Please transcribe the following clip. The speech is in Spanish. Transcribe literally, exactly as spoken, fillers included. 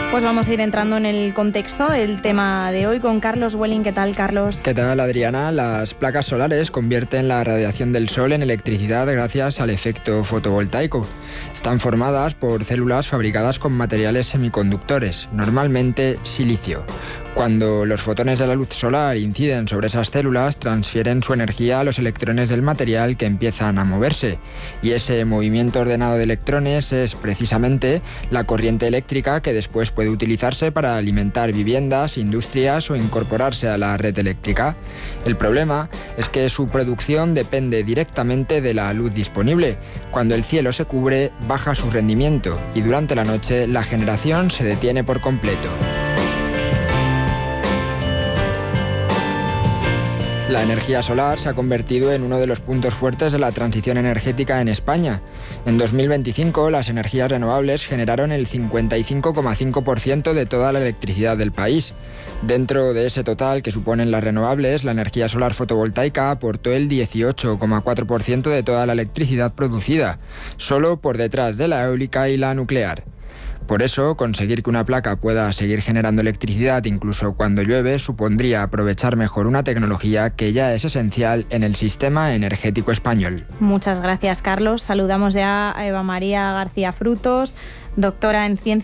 Pues vamos a ir entrando en el contexto del tema de hoy con Carlos Welling. ¿Qué tal, Carlos? ¿Qué tal, Adriana? Las placas solares convierten la radiación del sol en electricidad gracias al efecto fotovoltaico. Están formadas por células fabricadas con materiales semiconductores, normalmente silicio. Cuando los fotones de la luz solar inciden sobre esas células, transfieren su energía a los electrones del material que empiezan a moverse. Y ese movimiento ordenado de electrones es precisamente la corriente eléctrica que después puede utilizarse para alimentar viviendas, industrias o incorporarse a la red eléctrica. El problema es que su producción depende directamente de la luz disponible. Cuando el cielo se cubre, baja su rendimiento y durante la noche la generación se detiene por completo. La energía solar se ha convertido en uno de los puntos fuertes de la transición energética en España. En dos mil veinticinco, las energías renovables generaron el cincuenta y cinco coma cinco por ciento de toda la electricidad del país. Dentro de ese total que suponen las renovables, la energía solar fotovoltaica aportó el dieciocho coma cuatro por ciento de toda la electricidad producida, solo por detrás de la eólica y la nuclear. Por eso, conseguir que una placa pueda seguir generando electricidad incluso cuando llueve supondría aprovechar mejor una tecnología que ya es esencial en el sistema energético español. Muchas gracias, Carlos. Saludamos ya a Eva María García Frutos, doctora en Ciencias